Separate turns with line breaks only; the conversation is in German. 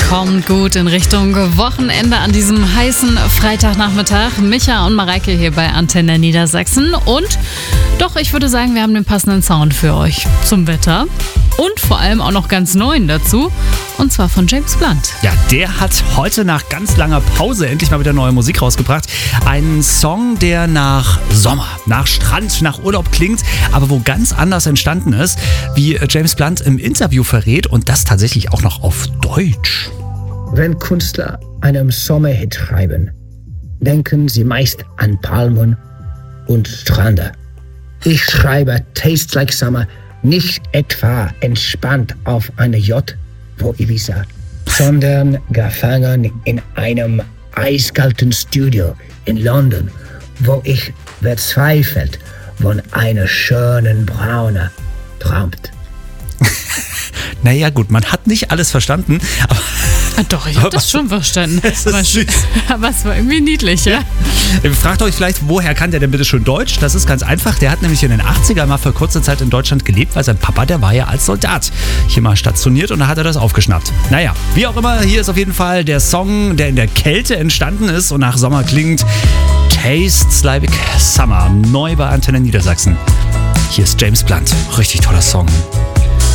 kommt gut in Richtung Wochenende an diesem heißen Freitagnachmittag. Micha und Mareike hier bei Antenne Niedersachsen. Und doch, ich würde sagen, wir haben den passenden Sound für euch zum Wetter. Und vor allem auch noch ganz neuen dazu. Und zwar von James Blunt.
Ja, der hat heute nach ganz langer Pause endlich mal wieder neue Musik rausgebracht. Einen Song, der nach Sommer, nach Strand, nach Urlaub klingt, aber wo ganz anders entstanden ist, wie James Blunt im Interview verrät, und das tatsächlich auch noch auf Deutsch.
Wenn Künstler einen Sommerhit schreiben, denken sie meist an Palmen und Strände. Ich schreibe Tastes Like Summer nicht etwa entspannt auf einer Yacht vor Ibiza, sondern gefangen in einem eiskalten Studio in London, wo ich verzweifelt von einer schönen Braune träumt.
Naja gut, man hat nicht alles verstanden, aber...
Doch, ich habe das schon verstanden. Aber es war irgendwie niedlich, ja?
Ihr fragt euch vielleicht, woher kann der denn bitte schon Deutsch? Das ist ganz einfach. Der hat nämlich in den 80ern mal für kurze Zeit in Deutschland gelebt, weil sein Papa, der war ja als Soldat hier mal stationiert und da hat er das aufgeschnappt. Naja, wie auch immer, hier ist auf jeden Fall der Song, der in der Kälte entstanden ist und nach Sommer klingt. Tastes Like Summer, neu bei Antenne Niedersachsen. Hier ist James Blunt. Richtig toller Song.